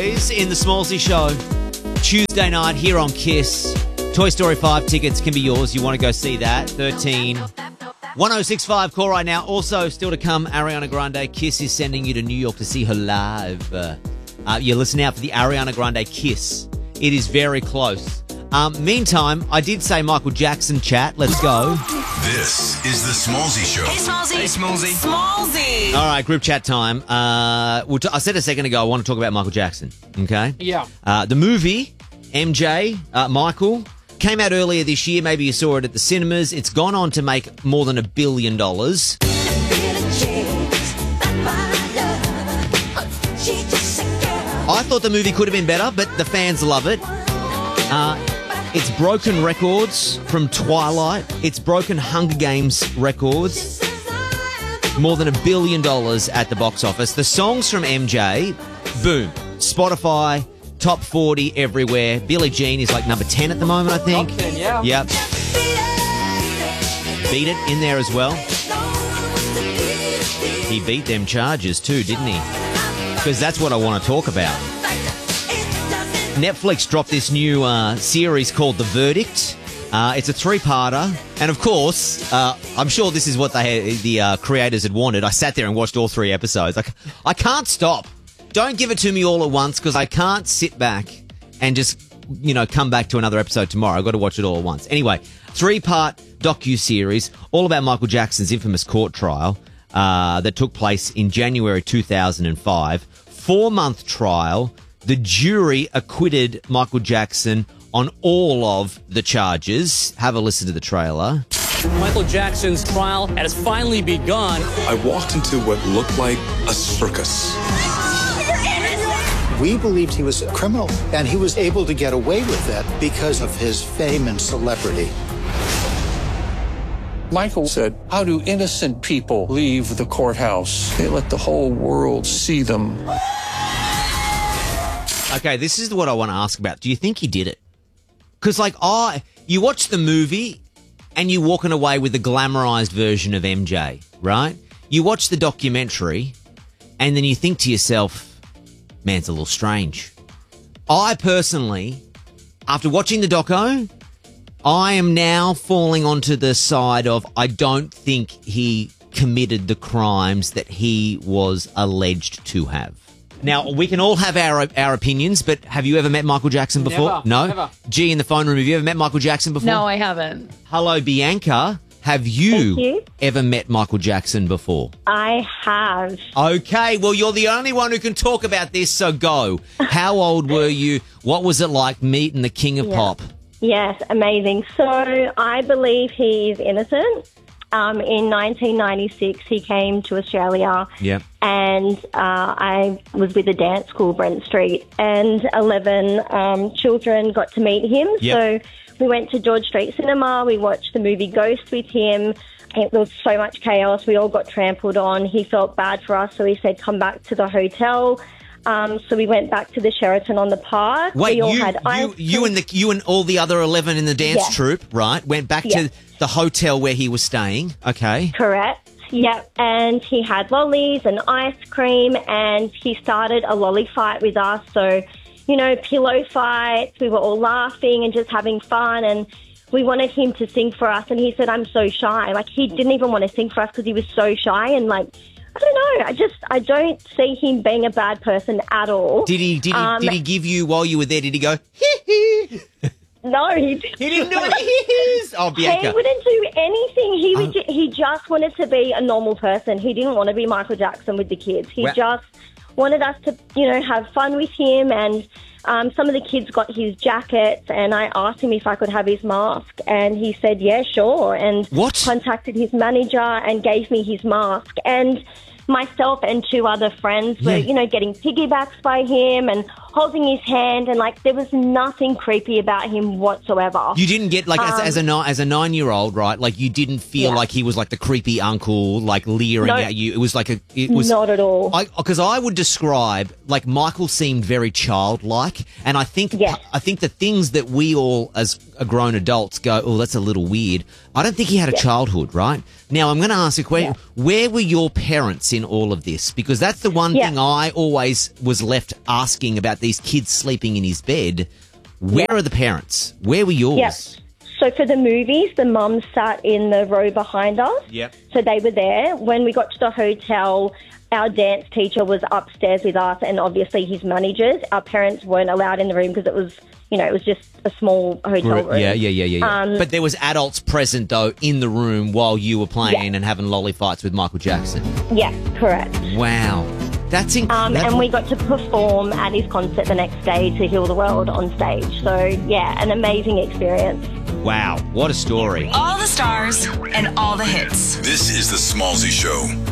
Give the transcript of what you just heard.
In the Smallsy Show, Tuesday night here on Kiss. Toy Story 5 tickets can be yours. You want to go see that? 13-1065. Call right now. Also, still to come, Ariana Grande. Kiss is sending you to New York to see her live. You listen out for the Ariana Grande Kiss. It is very close. Meantime, I did say Michael Jackson chat. Let's go. This is the Smallsy Show. Hey, Smallsy. Hey, Smallsy. Smallsy. All right, group chat time. I said a second ago I want to talk about Michael Jackson, okay? Yeah. The movie, MJ, Michael, came out earlier this year. Maybe you saw it at the cinemas. It's gone on to make more than $1 billion. I thought the movie could have been better, but the fans love it. It's broken records from Twilight. It's broken Hunger Games records. More than $1 billion at the box office. The songs from MJ, boom. Spotify, top 40 everywhere. Billie Jean is like number 10 at the moment, I think. Top 10, yeah. Yep. Beat It in there as well. He beat them Chargers too, didn't he? Because that's what I want to talk about. Netflix dropped this new series called The Verdict. It's a 3-parter. And, of course, I'm sure this is what the creators had wanted. I sat there and watched all 3 episodes. I can't stop. Don't give it to me all at once because I can't sit back and just, come back to another episode tomorrow. I've got to watch it all at once. Anyway, 3-part docu-series all about Michael Jackson's infamous court trial that took place in January 2005. 4-month trial. The jury acquitted Michael Jackson on all of the charges. Have a listen to the trailer. Michael Jackson's trial has finally begun. I walked into what looked like a circus. We believed he was a criminal, and he was able to get away with that because of his fame and celebrity. Michael said, "How do innocent people leave the courthouse? They let the whole world see them." Okay, this is what I want to ask about. Do you think he did it? Because, you watch the movie and you're walking away with the glamorized version of MJ, right? You watch the documentary and then you think to yourself, man, it's a little strange. I personally, after watching the doco, I am now falling onto the side of I don't think he committed the crimes that he was alleged to have. Now, we can all have our opinions, but have you ever met Michael Jackson before? Never. G in the phone room, have you ever met Michael Jackson before? No, I haven't. Hello, Bianca. Have you ever met Michael Jackson before? I have. Okay, well, you're the only one who can talk about this, so go. How old were you? What was it like meeting the king of pop? Yes, amazing. So I believe he's innocent. In 1996, he came to Australia. Yep. And I was with a dance school, Brent Street, and 11 children got to meet him. Yep. So we went to George Street Cinema. We watched the movie Ghost with him. It was so much chaos. We all got trampled on. He felt bad for us, so he said, come back to the hotel. So we went back to the Sheraton on the Park. Wait, we all had you and all the other 11 in the dance troupe, right? Went back to the hotel where he was staying. Okay. Correct. Yep. And he had lollies and ice cream, and he started a lolly fight with us. So, pillow fights. We were all laughing and just having fun, and we wanted him to sing for us, and he said, I'm so shy. He didn't even want to sing for us because he was so shy, and I don't know. I don't see him being a bad person at all. Did he give you, while you were there, did he go, hee? No, he didn't do it. Oh, Bianca. He wouldn't do anything. He just wanted to be a normal person. He didn't want to be Michael Jackson with the kids. He just wanted us to, have fun with him. And some of the kids got his jackets, and I asked him if I could have his mask, and he said, yeah, sure. And contacted his manager and gave me his mask. And myself and 2 other friends were, getting piggybacks by him and holding his hand, and there was nothing creepy about him whatsoever. You didn't get as a 9-year-old, right? You didn't feel like he was the creepy uncle, leering at you. It was not at all. Because I would describe Michael seemed very childlike, and I think the things that we all as grown adults go, oh, that's a little weird. I don't think he had a childhood, right? Now I'm going to ask a question: where were your parents in all of this? Because that's the one thing I always was left asking about these kids sleeping in his bed. Where are the parents? Where were yours? Yep. So for the movies, the mums sat in the row behind us. Yep. So they were there. When we got to the hotel, our dance teacher was upstairs with us, and obviously his managers. Our parents weren't allowed in the room because it was, it was just a small hotel room. Yeah. But there was adults present, though, in the room while you were playing and having lolly fights with Michael Jackson. Yes, correct. Wow. That's incredible. And we got to perform at his concert the next day to Heal the World on stage. So, yeah, an amazing experience. Wow. What a story. All the stars and all the hits. This is The Smallzy Show.